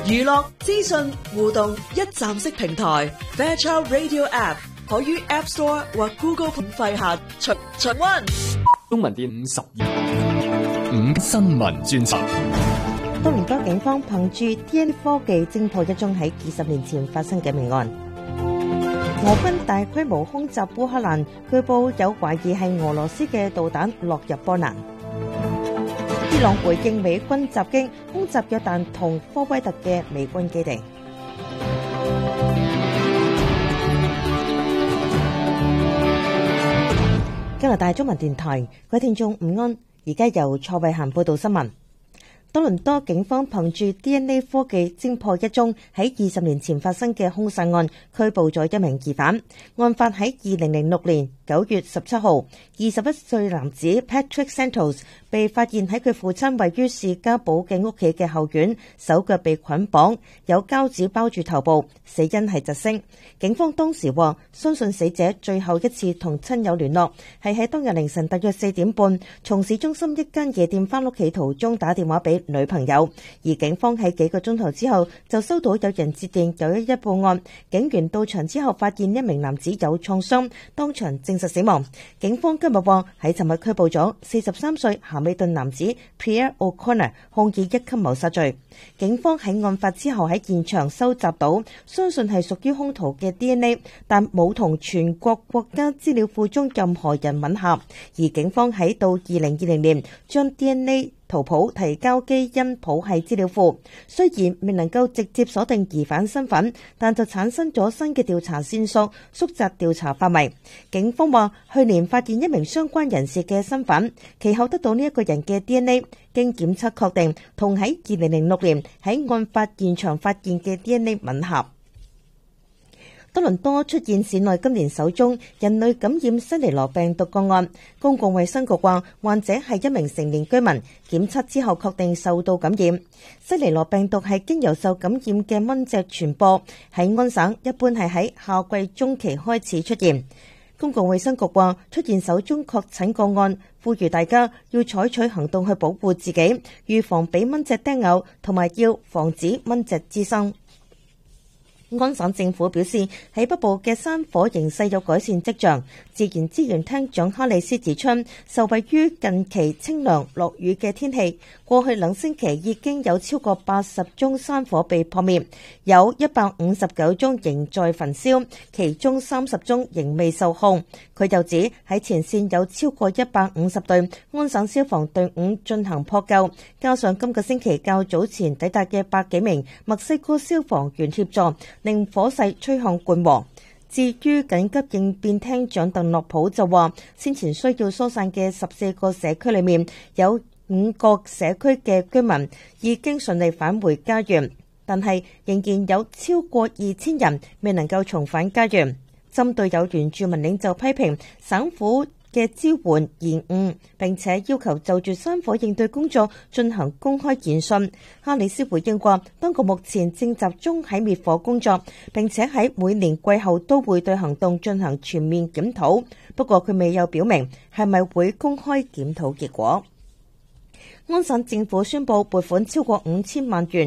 娛樂、資訊、互動一站式平台 Fairchild Radio App 可於 App Store 或 Google 免費下巡溫。 中文電52新聞專輯。 多倫多警方憑住 DNA 科技偵破一宗喺20年前發生嘅命案。俄軍大規模空襲烏克蘭，據報有懷疑係俄羅斯嘅導彈落入波蘭。伊朗回應美軍襲擊，空襲約旦同科威特嘅美軍基地。加拿大中文電台，各位聽眾午安，而家由蔡慧嫻報道新聞。多倫多警方憑住 DNA 科技偵破一宗喺20年前發生嘅兇殺案，拘捕咗一名疑犯。案發喺2006年9月17號，21歲男子 Patrick Santos 被發現喺佢父親位於士嘉堡嘅屋企嘅後院，手腳被捆綁，有膠紙包住頭部，死因係窒息。警方當時話，相信死者最後一次同親友聯絡係喺當日凌晨大約4點半，從市中心一間夜店翻屋企途中打電話俾女朋友。而警方喺幾個鐘頭之後就收到有人接電911報案，警員到場之後發現一名男子有創傷，當場證實死亡。警方今日話喺尋日拘捕咗43歲咸美頓男子 Pierre O'Connor， 控以一級謀殺罪。警方喺案發之後喺現場收集到相信係屬於兇徒嘅 DNA， 但冇同全國國家資料庫中任何人吻合。而警方喺到2020年將 DNA 圖譜提交基因譜系資料庫，雖然未能夠直接鎖定疑犯身份，但就產生咗新嘅調查線索，縮窄調查範圍。警方話，去年發現一名相關人士嘅身份，其後得到呢一個人嘅 DNA， 經檢測確定同喺2006年喺案發現場發現嘅 DNA 吻合。多倫多出現市內今年首宗人類感染西尼羅病毒個案，公共衛生局話患者係一名成年居民，檢測之後確定受到感染。西尼羅病毒係經由受感染嘅蚊隻傳播，喺安省一般係喺夏季中期開始出現。公共衛生局話出現首宗確診個案，呼籲大家要採取行動去保護自己，預防俾蚊隻叮咬，同埋要防止蚊隻滋生。安省政府表示，喺北部嘅山火形勢有改善跡象。自然資源廳長哈里斯指出，受惠於近期清涼落雨嘅天氣，過去2星期已經有超過80宗山火被撲滅，有159宗仍在焚燒，其中30宗仍未受控。佢又指喺前線有超過150隊安省消防隊伍進行撲救，加上今個星期較早前抵達嘅100幾名墨西哥消防員協助，令火勢趨向緩和。至於緊急應變廳長鄧諾普就話，先前需要疏散嘅14個社區裏面，有5個社區嘅居民已經順利返回家園，但係仍然有超過2000人未能夠重返家園。針對有原住民領袖批評省府嘅支援延誤，並且要求就住山火應對工作進行公開研訊。哈里斯回應話，當局目前正集中喺滅火工作，並且喺每年季後都會對行動進行全面檢討。不過佢未有表明係咪會公開檢討結果。安省政府宣布撥款超過5000萬元